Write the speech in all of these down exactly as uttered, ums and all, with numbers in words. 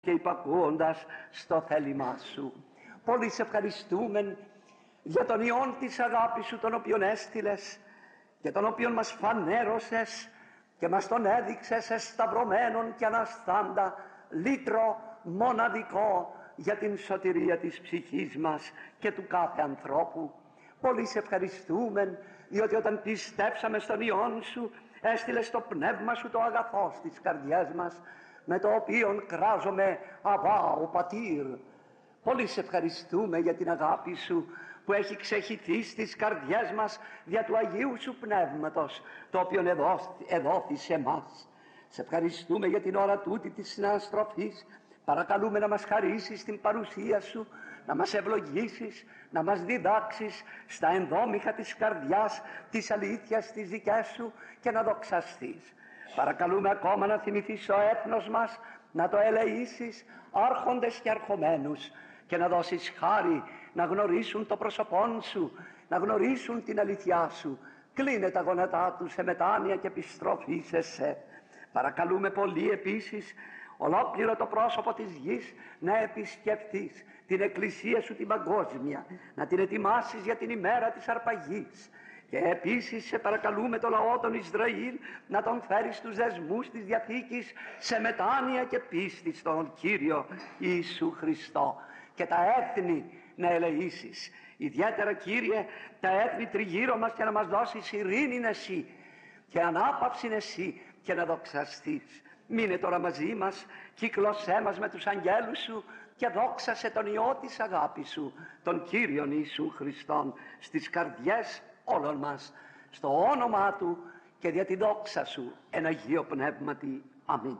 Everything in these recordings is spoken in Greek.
και υπακούοντας στο θέλημά σου. Πολύ σε ευχαριστούμε για τον Υιόν της αγάπης σου, τον οποίον έστειλες και τον οποίον μας φανέρωσες και μας τον έδειξες εσταυρωμένον και αναστάντα λύτρο μοναδικό για την σωτηρία της ψυχής μας και του κάθε ανθρώπου. Πολύ σε ευχαριστούμε διότι όταν πιστέψαμε στον Υιόν σου έστειλες το πνεύμα σου το αγαθό στις καρδιές μας, με το οποίο κράζομαι Αβά ο Πατήρ. Πολύ σε ευχαριστούμε για την αγάπη σου που έχει ξεχυθεί στις καρδιές μας δια του Αγίου σου Πνεύματος, το οποίο εδόθη σε εμάς. Σε ευχαριστούμε για την ώρα τούτη της συναναστροφής. Παρακαλούμε να μας χαρίσεις την παρουσία σου, να μας ευλογήσεις, να μας διδάξεις στα ενδόμηχα της καρδιάς της αλήθειας της δικές σου και να δοξαστείς. Παρακαλούμε ακόμα να θυμηθείς το έθνος μας, να το ελεήσεις άρχοντες και αρχομένους και να δώσεις χάρη να γνωρίσουν το πρόσωπόν σου, να γνωρίσουν την αλήθειά σου. Κλείνε τα γόνατά τους σε μετάνοια και επιστροφή σε σε. Παρακαλούμε πολύ επίσης ολόκληρο το πρόσωπο της γης να επισκεφθείς την εκκλησία σου την παγκόσμια, να την ετοιμάσεις για την ημέρα της αρπαγής. Και επίσης σε παρακαλούμε το λαό των Ισραήλ να τον φέρεις στους δεσμούς της Διαθήκης σε μετάνοια και πίστη στον Κύριο Ιησού Χριστό, και τα έθνη να ελεήσεις. Ιδιαίτερα, Κύριε, τα έθνη τριγύρω μας, και να μας δώσεις ειρήνη εσύ και ανάπαυση εσύ και να δοξαστείς. Μείνε τώρα μαζί μας, κύκλωσέ μας με τους αγγέλους σου και δόξασε τον Υιό της αγάπης σου, τον Κύριον Ιησού Χριστόν, στις καρδιές όλων μας, στο όνομά του και δια τη δόξα σου εν Αγίο Πνεύματι. Αμήν.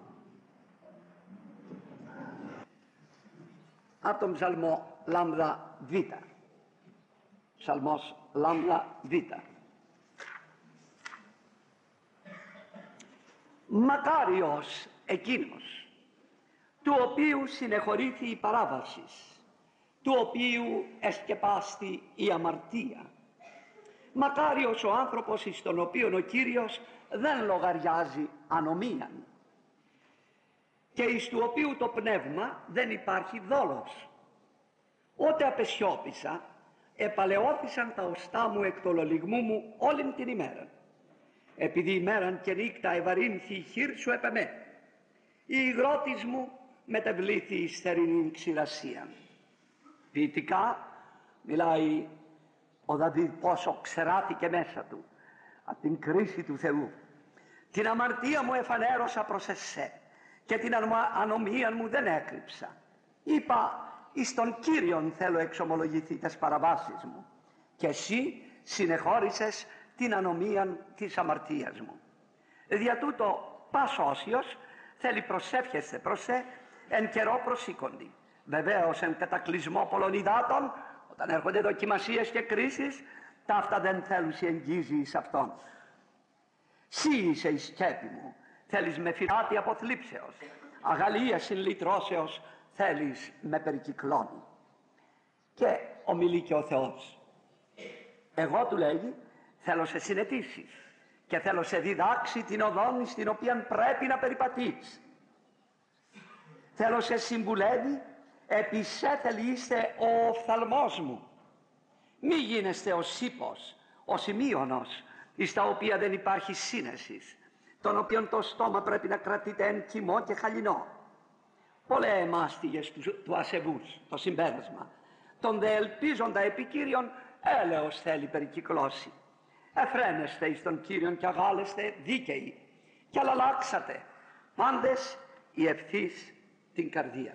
Από τον ψαλμό λάμδα Β. Ψαλμός λάμδα Β. Μακάριος εκείνος του οποίου συνεχωρήθη η παράβαση, του οποίου εσκεπάστη η αμαρτία. Μακάριος ο άνθρωπος εις τον οποίον ο Κύριος δεν λογαριάζει ανομίαν και εις του οποίου το πνεύμα δεν υπάρχει δόλος. Ότε απεσιώπησα, επαλαιώθησαν τα οστά μου εκ το λολιγμού μου όλην την ημέρα. Επειδή ημέραν και νύχτα ευαρύνθη η χείρ σου επ' εμέ, η υγρότης μου μετεβλήθη εις θερινήν ξηρασία. Ποιητικά μιλάει ο Δαβίδ πόσο ξεράθηκε μέσα του από την κρίση του Θεού. Την αμαρτία μου εφανέρωσα προς εσέ και την ανομία μου δεν έκρυψα. Είπα, εις τον Κύριον θέλω εξομολογηθεί τες παραβάσεις μου, και εσύ συνεχώρησες την ανομία της αμαρτίας μου. Δια τούτο πας όσιος θέλει προσεύχεσθε προς σε εν καιρό προσήκοντι. Βεβαίως εν κατακλυσμό πολλών υδάτων, όταν έρχονται δοκιμασίες και κρίσεις, ταύτα δεν θέλουσι εγγύζει εις αυτόν. Σύ είσαι η σκέπη μου, θέλεις με φυράτη αποθλίψεως, αγαλία συλλυτρώσεως θέλεις με περικυκλώνει. Και ομιλεί και ο Θεός. Εγώ, του λέγει, θέλω σε συνετήσει και θέλω σε διδάξει την οδόν στην οποία πρέπει να περιπατείς. Θέλω σε συμβουλεύει, επί σε θέλει είστε ο οφθαλμός μου. Μη γίνεστε ο σύπος, ο σημείωνος, εις τα οποία δεν υπάρχει σύνεσης, τον οποίον το στόμα πρέπει να κρατείται εν κοιμό και χαλινό. Πολλέ εμάστιγες του, του ασεβούς, το συμπέρασμα. Τον δε ελπίζοντα επί Κύριον έλεος θέλει περικυκλώσει. Εφραίνεστε εις τον Κύριον και αγάλεστε δίκαιοι και αλλάξατε πάντες η ευθύς την καρδία.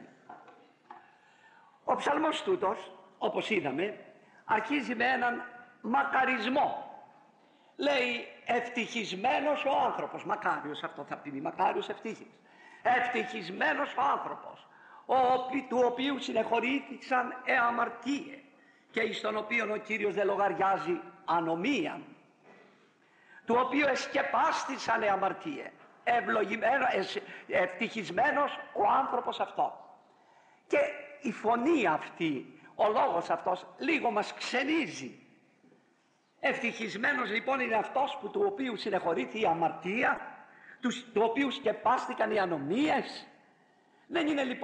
Ο ψαλμός τούτος, όπως είδαμε, αρχίζει με έναν μακαρισμό. Λέει ευτυχισμένος ο άνθρωπος, μακάριος, αυτό θα πει, μακάριος ευτύχης. Ευτυχισμένος ο άνθρωπος, ο, του οποίου συνεχωρήθησαν εαμαρτίε και εις τον οποίον ο Κύριος δεν λογαριάζει ανομία, του οποίου εσκεπάστησαν εαμαρτίε. Ευλογημένο, ευτυχισμένος ο άνθρωπος αυτό. Και η φωνή αυτή, ο λόγος αυτός λίγο μας ξενίζει. Ευτυχισμένος λοιπόν είναι αυτός που του οποίου συνεχωρήθη η αμαρτία, του, του οποίου σκεπάστηκαν οι ανομίες. Δεν είναι λοιπόν